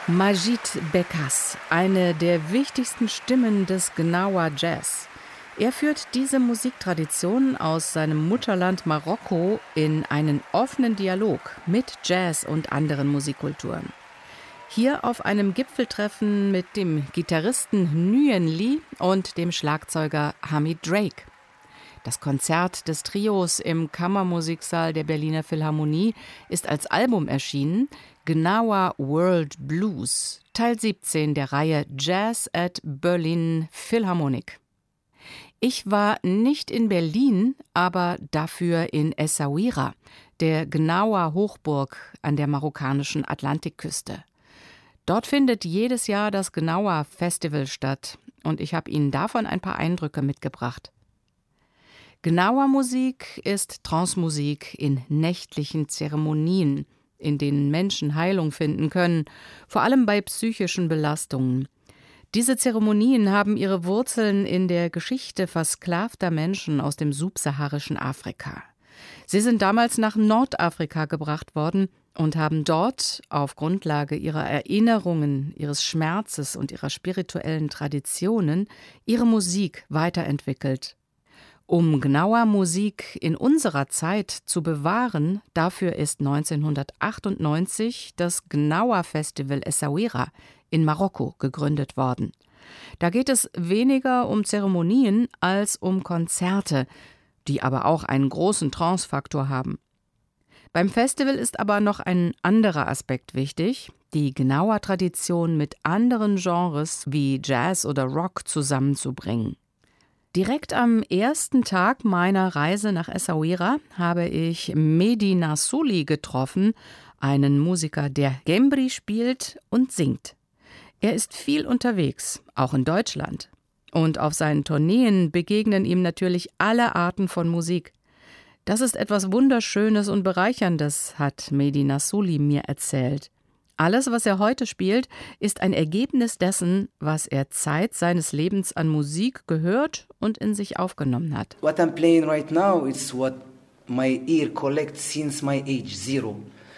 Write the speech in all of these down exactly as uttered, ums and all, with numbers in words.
Majid Bekas, eine der wichtigsten Stimmen des Gnawa Jazz. Er führt diese Musiktradition aus seinem Mutterland Marokko in einen offenen Dialog mit Jazz und anderen Musikkulturen. Hier auf einem Gipfeltreffen mit dem Gitarristen Nguyen Ly und dem Schlagzeuger Hamid Drake. Das Konzert des Trios im Kammermusiksaal der Berliner Philharmonie ist als Album erschienen, Gnawa World Blues, Teil siebzehn der Reihe Jazz at Berlin Philharmonic. Ich war nicht in Berlin, aber dafür in Essaouira, der Gnawa Hochburg an der marokkanischen Atlantikküste. Dort findet jedes Jahr das Gnawa Festival statt und ich habe Ihnen davon ein paar Eindrücke mitgebracht. Gnawa-Musik ist Trance-Musik in nächtlichen Zeremonien, in denen Menschen Heilung finden können, vor allem bei psychischen Belastungen. Diese Zeremonien haben ihre Wurzeln in der Geschichte versklavter Menschen aus dem subsaharischen Afrika. Sie sind damals nach Nordafrika gebracht worden und haben dort auf Grundlage ihrer Erinnerungen, ihres Schmerzes und ihrer spirituellen Traditionen ihre Musik weiterentwickelt. Um Gnawa-Musik in unserer Zeit zu bewahren, dafür ist neunzehnhundertachtundneunzig das Gnawa-Festival Essaouira in Marokko gegründet worden. Da geht es weniger um Zeremonien als um Konzerte, die aber auch einen großen Trance-Faktor haben. Beim Festival ist aber noch ein anderer Aspekt wichtig, die Gnawa-Tradition mit anderen Genres wie Jazz oder Rock zusammenzubringen. Direkt am ersten Tag meiner Reise nach Essaouira habe ich Mehdi Nassouli getroffen, einen Musiker, der Gembri spielt und singt. Er ist viel unterwegs, auch in Deutschland. Und auf seinen Tourneen begegnen ihm natürlich alle Arten von Musik. Das ist etwas Wunderschönes und Bereicherndes, hat Mehdi Nassouli mir erzählt. Alles, was er heute spielt, ist ein Ergebnis dessen, was er Zeit seines Lebens an Musik gehört und in sich aufgenommen hat. What I'm playing right now is what my ear collects since my age zero.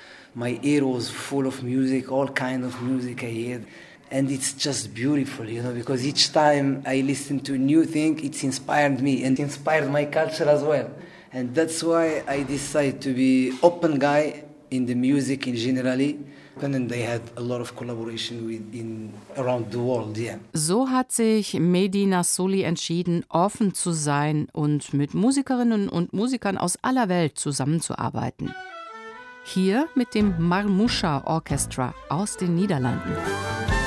My ear was full of music, all kind of music I heard. And it's just beautiful, you know, because each time I listen to a new thing, it's inspired me and inspired my culture as well. And that's why I decided to be open guy in the music in generally. And they had a lot of collaboration with in around the world, yeah. So hat sich Mehdi Nassouli entschieden, offen zu sein und mit Musikerinnen und Musikern aus aller Welt zusammenzuarbeiten. Hier mit dem Marmoucha Orchestra aus den Niederlanden.